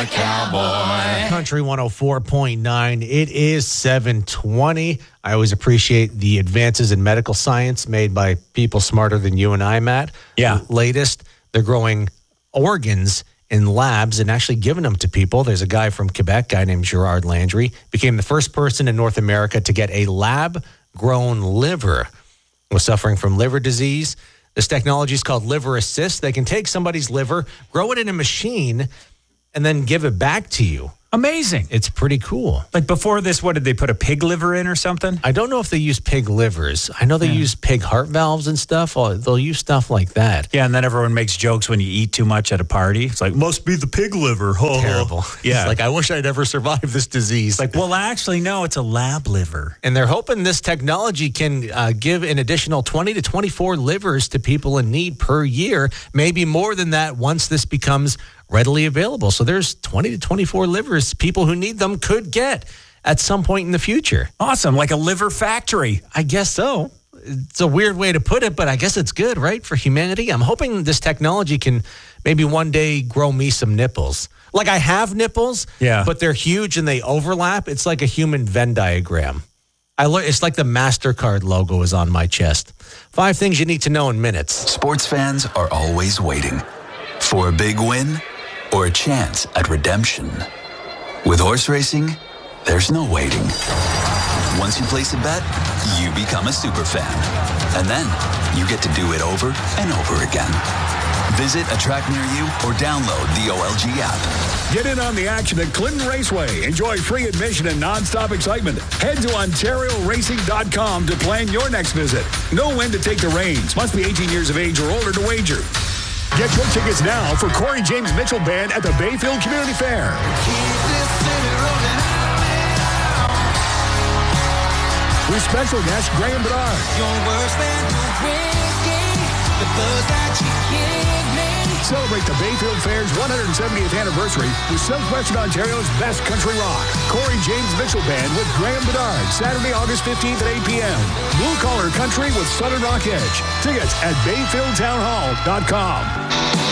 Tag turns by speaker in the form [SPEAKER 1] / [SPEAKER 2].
[SPEAKER 1] a cowboy.
[SPEAKER 2] Country 104.9. It is 7:20. I always appreciate the advances in medical science made by people smarter than you and I, Matt.
[SPEAKER 3] Yeah.
[SPEAKER 2] Latest, they're growing organs in labs and actually giving them to people. There's a guy from Quebec, guy named Gerard Landry, became the first person in North America to get a lab-grown liver. Was suffering from liver disease. This technology is called Liver Assist. They can take somebody's liver, grow it in a machine, and then give it back to you.
[SPEAKER 3] Amazing.
[SPEAKER 2] It's pretty cool.
[SPEAKER 3] Like before this, what did they put a pig liver in or something?
[SPEAKER 2] I don't know if they use pig livers. I know they use pig heart valves and stuff. They'll use stuff like that.
[SPEAKER 3] Yeah, and then everyone makes jokes when you eat too much at a party. It's like, must be the pig liver.
[SPEAKER 2] Terrible.
[SPEAKER 3] Yeah.
[SPEAKER 2] It's like, I wish I'd ever survived this disease.
[SPEAKER 3] Like, well, actually, no, it's a lab liver.
[SPEAKER 2] And they're hoping this technology can give an additional 20 to 24 livers to people in need per year, maybe more than that once this becomes readily available. So there's 20 to 24 livers people who need them could get at some point in the future.
[SPEAKER 3] Awesome, like a liver factory.
[SPEAKER 2] I guess so. It's a weird way to put it, but I guess it's good, right, for humanity. I'm hoping this technology can maybe one day grow me some nipples. Like I have nipples, but they're huge and they overlap. It's like a human Venn diagram. It's like the MasterCard logo is on my chest. 5 things you need to know in minutes.
[SPEAKER 4] Sports fans are always waiting for a big win or a chance at redemption. With horse racing, there's no waiting. Once you place a bet, you become a super fan. And then you get to do it over and over again. Visit a track near you or download the OLG app.
[SPEAKER 5] Get in on the action at Clinton Raceway. Enjoy free admission and nonstop excitement. Head to OntarioRacing.com to plan your next visit. Know when to take the reins. Must be 18 years of age or older to wager. Get your tickets now for Corey James Mitchell Band at the Bayfield Community Fair. With special guest Graham Bedard. Celebrate the Bayfield Fair's 170th anniversary with Southwestern Ontario's best country rock. Corey James Mitchell Band with Graham Bedard, Saturday, August 15th at 8 p.m. Blue Collar Country with Southern Rock Edge. Tickets at BayfieldTownHall.com.